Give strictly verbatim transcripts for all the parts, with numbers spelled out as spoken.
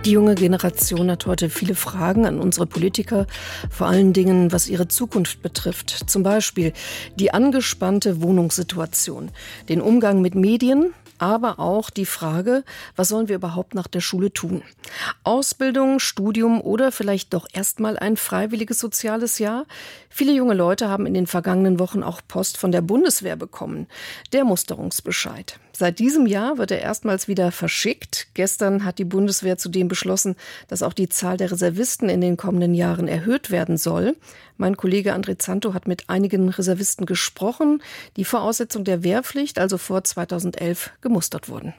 Die junge Generation hat heute viele Fragen an unsere Politiker, vor allen Dingen was ihre Zukunft betrifft. Zum Beispiel die angespannte Wohnungssituation, den Umgang mit Medien, aber auch die Frage, was sollen wir überhaupt nach der Schule tun? Ausbildung, Studium oder vielleicht doch erstmal ein freiwilliges soziales Jahr? Viele junge Leute haben in den vergangenen Wochen auch Post von der Bundeswehr bekommen, der Musterungsbescheid. Seit diesem Jahr wird er erstmals wieder verschickt. Gestern hat die Bundeswehr zudem beschlossen, dass auch die Zahl der Reservisten in den kommenden Jahren erhöht werden soll. Mein Kollege André Zanto hat mit einigen Reservisten gesprochen, die vor Aussetzung der Wehrpflicht, also vor zweitausendelf, gemustert wurden.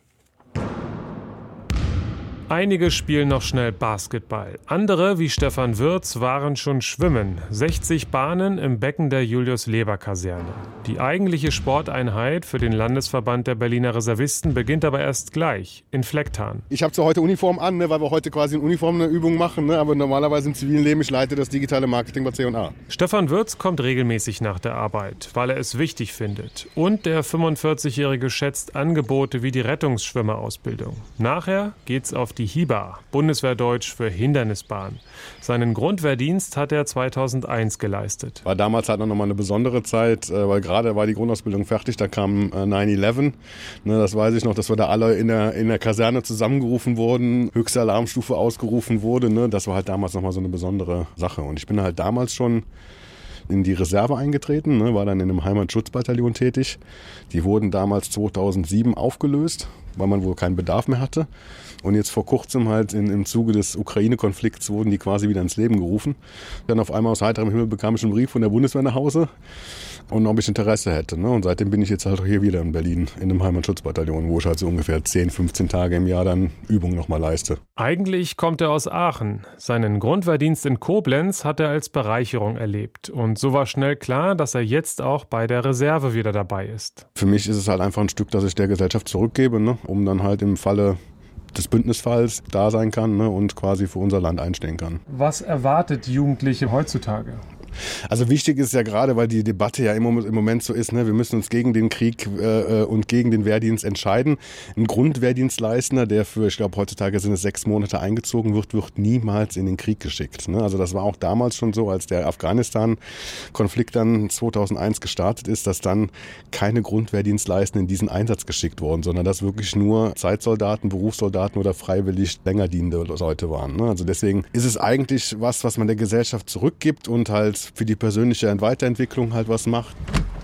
Einige spielen noch schnell Basketball. Andere, wie Stefan Würz, waren schon schwimmen. sechzig Bahnen im Becken der Julius-Leber-Kaserne. Die eigentliche Sporteinheit für den Landesverband der Berliner Reservisten beginnt aber erst gleich, in Flecktarn. Ich habe zwar heute Uniform an, ne, weil wir heute quasi in Uniform eine Übung machen, ne, aber normalerweise im zivilen Leben, ich leite das digitale Marketing bei C und A. Stefan Würz kommt regelmäßig nach der Arbeit, weil er es wichtig findet. Und der fünfundvierzigjährige schätzt Angebote wie die Rettungsschwimmerausbildung. Nachher geht's auf die Hiba, Bundeswehrdeutsch für Hindernisbahn. Seinen Grundwehrdienst hat er zweitausendeins geleistet. War damals halt noch mal eine besondere Zeit, weil gerade war die Grundausbildung fertig, da kam neun elf. Ne, das weiß ich noch, dass wir da alle in der, in der Kaserne zusammengerufen wurden, höchste Alarmstufe ausgerufen wurde. Ne, das war halt damals noch mal so eine besondere Sache. Und ich bin halt damals schon in die Reserve eingetreten, ne, war dann in einem Heimatschutzbataillon tätig. Die wurden damals zweitausendsieben aufgelöst, weil man wohl keinen Bedarf mehr hatte. Und jetzt vor kurzem halt in, im Zuge des Ukraine-Konflikts wurden die quasi wieder ins Leben gerufen. Dann auf einmal aus heiterem Himmel bekam ich einen Brief von der Bundeswehr nach Hause und ob ich Interesse hätte. Ne? Und seitdem bin ich jetzt halt auch hier wieder in Berlin in einem Heimatschutzbataillon, wo ich halt so ungefähr zehn, fünfzehn Tage im Jahr dann Übungen nochmal leiste. Eigentlich kommt er aus Aachen. Seinen Grundwehrdienst in Koblenz hat er als Bereicherung erlebt. Und so war schnell klar, dass er jetzt auch bei der Reserve wieder dabei ist. Für mich ist es halt einfach ein Stück, das ich der Gesellschaft zurückgebe, ne? Um dann halt im Falle des Bündnisfalls da sein kann, ne, und quasi für unser Land einstehen kann. Was erwartet Jugendliche heutzutage? Also wichtig ist ja gerade, weil die Debatte ja im Moment, im Moment so ist, ne, wir müssen uns gegen den Krieg äh, und gegen den Wehrdienst entscheiden. Ein Grundwehrdienstleistender, der für, ich glaube heutzutage sind es sechs Monate eingezogen wird, wird niemals in den Krieg geschickt. Ne? Also das war auch damals schon so, als der Afghanistan-Konflikt dann zweitausendeins gestartet ist, dass dann keine Grundwehrdienstleistenden in diesen Einsatz geschickt wurden, sondern dass wirklich nur Zeitsoldaten, Berufssoldaten oder freiwillig länger dienende Leute waren. Ne? Also deswegen ist es eigentlich was, was man der Gesellschaft zurückgibt und halt für die persönliche Weiterentwicklung halt was macht.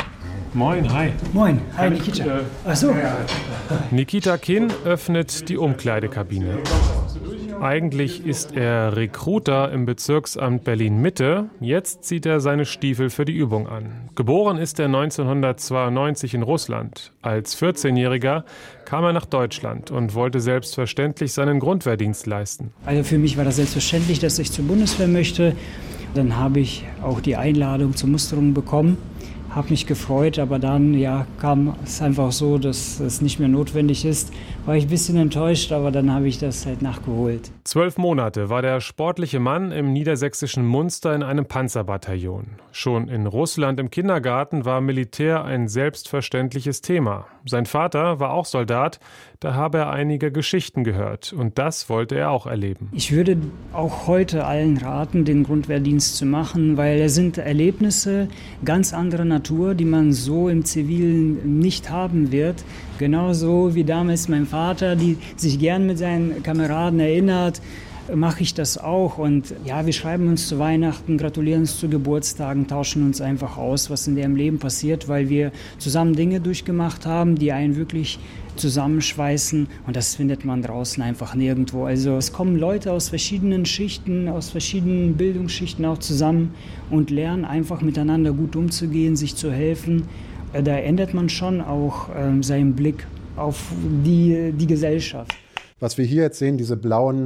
Moin, hi. Moin, hi Nikita. Äh, Ach so. Nikita Kinn öffnet die Umkleidekabine. Eigentlich ist er Recruiter im Bezirksamt Berlin-Mitte. Jetzt zieht er seine Stiefel für die Übung an. Geboren ist er neunzehnhundertzweiundneunzig in Russland. Als vierzehnjähriger kam er nach Deutschland und wollte selbstverständlich seinen Grundwehrdienst leisten. Also für mich war das selbstverständlich, dass ich zur Bundeswehr möchte. Dann habe ich auch die Einladung zur Musterung bekommen, habe mich gefreut, aber dann ja, kam es einfach so, dass es nicht mehr notwendig ist. War ich ein bisschen enttäuscht, aber dann habe ich das halt nachgeholt. Zwölf Monate war der sportliche Mann im niedersächsischen Munster in einem Panzerbataillon. Schon in Russland im Kindergarten war Militär ein selbstverständliches Thema. Sein Vater war auch Soldat, da habe er einige Geschichten gehört und das wollte er auch erleben. Ich würde auch heute allen raten, den Grundwehrdienst zu machen, weil es sind Erlebnisse ganz anderer Natur, die man so im Zivilen nicht haben wird. Genauso wie damals mein Vater, die sich gern mit seinen Kameraden erinnert, mache ich das auch. Und ja, wir schreiben uns zu Weihnachten, gratulieren uns zu Geburtstagen, tauschen uns einfach aus, was in deren Leben passiert, weil wir zusammen Dinge durchgemacht haben, die einen wirklich zusammenschweißen. Und das findet man draußen einfach nirgendwo. Also es kommen Leute aus verschiedenen Schichten, aus verschiedenen Bildungsschichten auch zusammen und lernen einfach miteinander gut umzugehen, sich zu helfen. Da ändert man schon auch äh, seinen Blick auf die, die Gesellschaft. Was wir hier jetzt sehen, diese blauen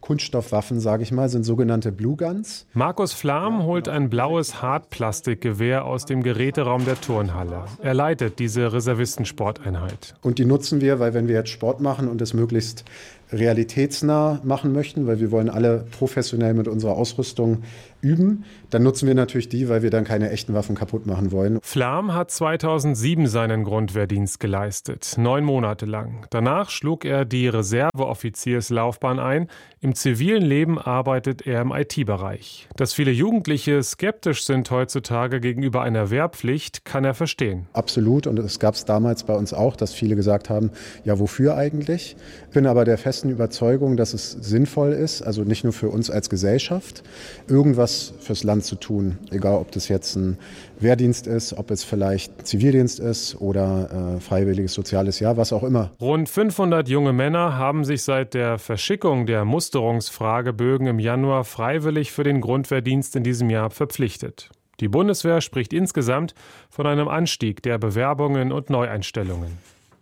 Kunststoffwaffen, sage ich mal, sind sogenannte Blue Guns. Markus Flahm holt ein blaues Hartplastikgewehr aus dem Geräteraum der Turnhalle. Er leitet diese Reservistensporteinheit. Und die nutzen wir, weil wenn wir jetzt Sport machen und es möglichst realitätsnah machen möchten, weil wir wollen alle professionell mit unserer Ausrüstung üben, dann nutzen wir natürlich die, weil wir dann keine echten Waffen kaputt machen wollen. Flahm hat zweitausendsieben seinen Grundwehrdienst geleistet, neun Monate lang. Danach schlug er die Reserveoffizierslaufbahn ein. Im zivilen Leben arbeitet er im I T-Bereich. Dass viele Jugendliche skeptisch sind heutzutage gegenüber einer Wehrpflicht, kann er verstehen. Absolut, und es gab es damals bei uns auch, dass viele gesagt haben, ja, wofür eigentlich? Ich bin aber der festen Überzeugung, dass es sinnvoll ist, also nicht nur für uns als Gesellschaft, irgendwas fürs Land zu tun. Egal, ob das jetzt ein Wehrdienst ist, ob es vielleicht Zivildienst ist oder äh, freiwilliges soziales Jahr, was auch immer. Rund fünfhundert junge Männer haben sich seit der Verschickung der Musterungsfragebögen im Januar freiwillig für den Grundwehrdienst in diesem Jahr verpflichtet. Die Bundeswehr spricht insgesamt von einem Anstieg der Bewerbungen und Neueinstellungen.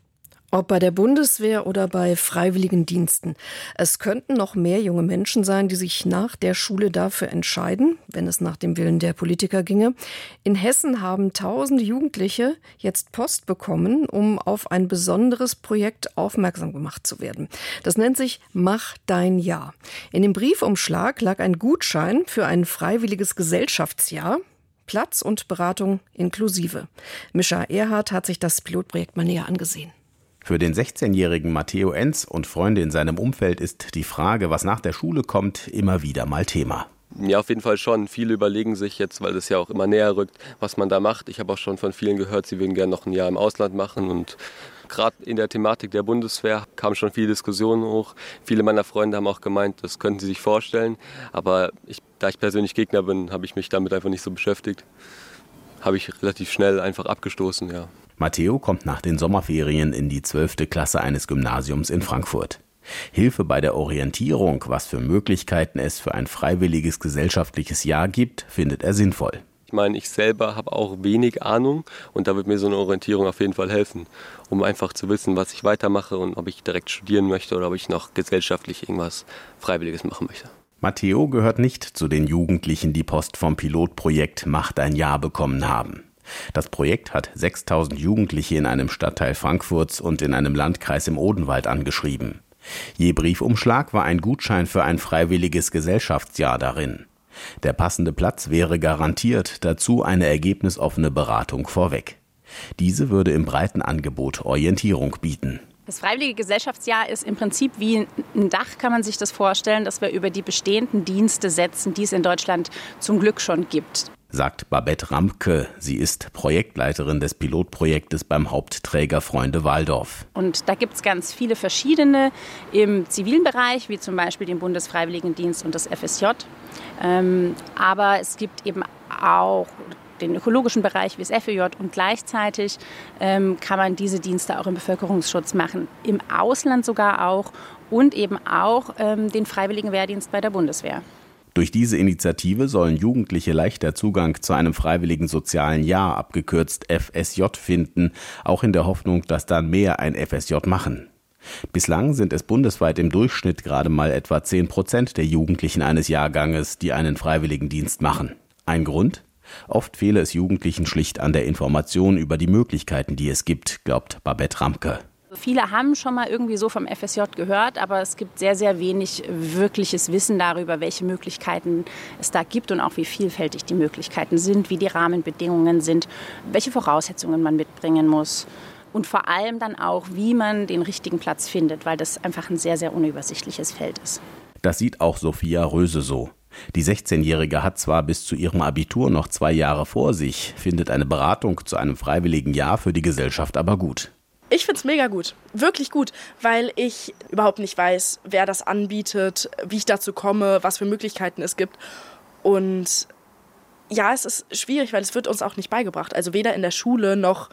Ob bei der Bundeswehr oder bei freiwilligen Diensten. Es könnten noch mehr junge Menschen sein, die sich nach der Schule dafür entscheiden, wenn es nach dem Willen der Politiker ginge. In Hessen haben tausende Jugendliche jetzt Post bekommen, um auf ein besonderes Projekt aufmerksam gemacht zu werden. Das nennt sich Mach dein Jahr. In dem Briefumschlag lag ein Gutschein für ein freiwilliges Gesellschaftsjahr. Platz und Beratung inklusive. Mischa Erhardt hat sich das Pilotprojekt mal näher angesehen. Für den sechzehnjährigen Matteo Enz und Freunde in seinem Umfeld ist die Frage, was nach der Schule kommt, immer wieder mal Thema. Ja, auf jeden Fall schon. Viele überlegen sich jetzt, weil es ja auch immer näher rückt, was man da macht. Ich habe auch schon von vielen gehört, sie würden gerne noch ein Jahr im Ausland machen. Und gerade in der Thematik der Bundeswehr kamen schon viele Diskussionen hoch. Viele meiner Freunde haben auch gemeint, das könnten sie sich vorstellen. Aber ich, da ich persönlich Gegner bin, habe ich mich damit einfach nicht so beschäftigt. Habe ich relativ schnell einfach abgestoßen, ja. Matteo kommt nach den Sommerferien in die zwölfte Klasse eines Gymnasiums in Frankfurt. Hilfe bei der Orientierung, was für Möglichkeiten es für ein freiwilliges gesellschaftliches Jahr gibt, findet er sinnvoll. Ich meine, ich selber habe auch wenig Ahnung und da wird mir so eine Orientierung auf jeden Fall helfen, um einfach zu wissen, was ich weitermache und ob ich direkt studieren möchte oder ob ich noch gesellschaftlich irgendwas Freiwilliges machen möchte. Matteo gehört nicht zu den Jugendlichen, die Post vom Pilotprojekt Mach dein Jahr bekommen haben. Das Projekt hat sechstausend Jugendliche in einem Stadtteil Frankfurts und in einem Landkreis im Odenwald angeschrieben. Je Briefumschlag war ein Gutschein für ein freiwilliges Gesellschaftsjahr darin. Der passende Platz wäre garantiert, dazu eine ergebnisoffene Beratung vorweg. Diese würde im breiten Angebot Orientierung bieten. Das freiwillige Gesellschaftsjahr ist im Prinzip wie ein Dach, kann man sich das vorstellen, dass wir über die bestehenden Dienste setzen, die es in Deutschland zum Glück schon gibt. Sagt Babette Ramke. Sie ist Projektleiterin des Pilotprojektes beim Hauptträger Freunde Waldorf. Und da gibt es ganz viele verschiedene im zivilen Bereich, wie zum Beispiel den Bundesfreiwilligendienst und das F S J. Ähm, aber es gibt eben auch den ökologischen Bereich wie das F E J und gleichzeitig ähm, kann man diese Dienste auch im Bevölkerungsschutz machen, im Ausland sogar auch und eben auch ähm, den freiwilligen Wehrdienst bei der Bundeswehr. Durch diese Initiative sollen Jugendliche leichter Zugang zu einem freiwilligen sozialen Jahr, abgekürzt F S J, finden, auch in der Hoffnung, dass dann mehr ein F S J machen. Bislang sind es bundesweit im Durchschnitt gerade mal etwa zehn Prozent der Jugendlichen eines Jahrganges, die einen Freiwilligendienst machen. Ein Grund? Oft fehle es Jugendlichen schlicht an der Information über die Möglichkeiten, die es gibt, glaubt Babette Ramke. Viele haben schon mal irgendwie so vom F S J gehört, aber es gibt sehr, sehr wenig wirkliches Wissen darüber, welche Möglichkeiten es da gibt und auch wie vielfältig die Möglichkeiten sind, wie die Rahmenbedingungen sind, welche Voraussetzungen man mitbringen muss und vor allem dann auch, wie man den richtigen Platz findet, weil das einfach ein sehr, sehr unübersichtliches Feld ist. Das sieht auch Sophia Röse so. Die sechzehnjährige hat zwar bis zu ihrem Abitur noch zwei Jahre vor sich, findet eine Beratung zu einem freiwilligen Jahr für die Gesellschaft aber gut. Ich find's mega gut, wirklich gut, weil ich überhaupt nicht weiß, wer das anbietet, wie ich dazu komme, was für Möglichkeiten es gibt. Und ja, es ist schwierig, weil es wird uns auch nicht beigebracht. Also weder in der Schule noch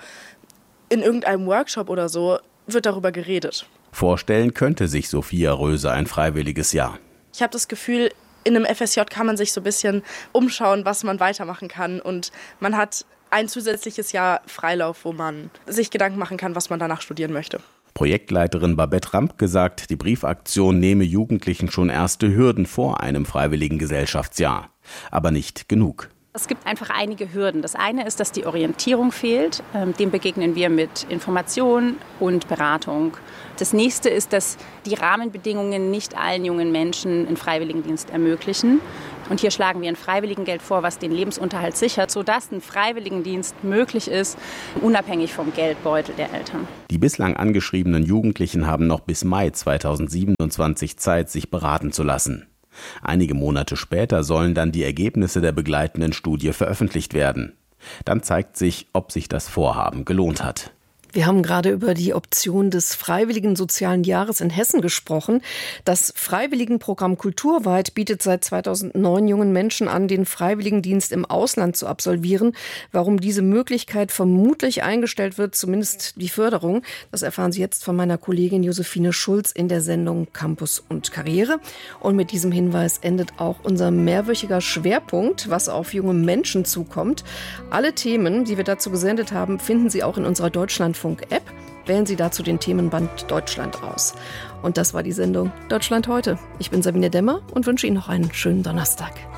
in irgendeinem Workshop oder so wird darüber geredet. Vorstellen könnte sich Sophia Röse ein freiwilliges Jahr. Ich habe das Gefühl, in einem F S J kann man sich so ein bisschen umschauen, was man weitermachen kann. Und man hat ein zusätzliches Jahr Freilauf, wo man sich Gedanken machen kann, was man danach studieren möchte. Projektleiterin Babette Rampke sagt, die Briefaktion nehme Jugendlichen schon erste Hürden vor einem freiwilligen Gesellschaftsjahr. Aber nicht genug. Es gibt einfach einige Hürden. Das eine ist, dass die Orientierung fehlt. Dem begegnen wir mit Information und Beratung. Das nächste ist, dass die Rahmenbedingungen nicht allen jungen Menschen einen Freiwilligendienst ermöglichen. Und hier schlagen wir ein Freiwilligengeld vor, was den Lebensunterhalt sichert, sodass ein Freiwilligendienst möglich ist, unabhängig vom Geldbeutel der Eltern. Die bislang angeschriebenen Jugendlichen haben noch bis Mai zweitausendsiebenundzwanzig Zeit, sich beraten zu lassen. Einige Monate später sollen dann die Ergebnisse der begleitenden Studie veröffentlicht werden. Dann zeigt sich, ob sich das Vorhaben gelohnt hat. Wir haben gerade über die Option des Freiwilligen Sozialen Jahres in Hessen gesprochen. Das Freiwilligenprogramm Kulturweit bietet seit zweitausendneun jungen Menschen an, den Freiwilligendienst im Ausland zu absolvieren. Warum diese Möglichkeit vermutlich eingestellt wird, zumindest die Förderung, das erfahren Sie jetzt von meiner Kollegin Josephine Schulz in der Sendung Campus und Karriere. Und mit diesem Hinweis endet auch unser mehrwöchiger Schwerpunkt, was auf junge Menschen zukommt. Alle Themen, die wir dazu gesendet haben, finden Sie auch in unserer Deutschlandfunk App. Wählen Sie dazu den Themenband Deutschland aus. Und das war die Sendung Deutschland heute. Ich bin Sabine Demmer und wünsche Ihnen noch einen schönen Donnerstag.